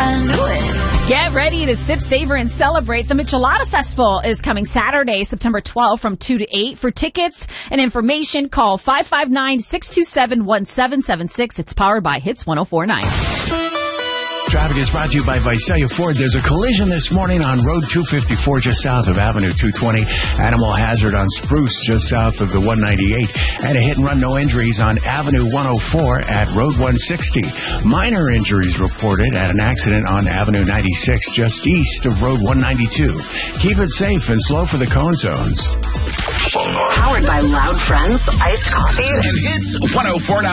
I knew it. Get ready to sip, savor, and celebrate. The Michelada Festival is coming Saturday, September 12th from 2 to 8. For tickets and information, call 559-627-1776. It's powered by Hits 104.9. Traffic is brought to you by Visalia Ford. There's a collision this morning on Road 254 just south of Avenue 220. Animal hazard on Spruce just south of the 198. And a hit and run, no injuries on Avenue 104 at Road 160. Minor injuries reported at an accident on Avenue 96 just east of Road 192. Keep it safe and slow for the cone zones. Powered by Loud Friends, iced coffee. And Hits 104.9.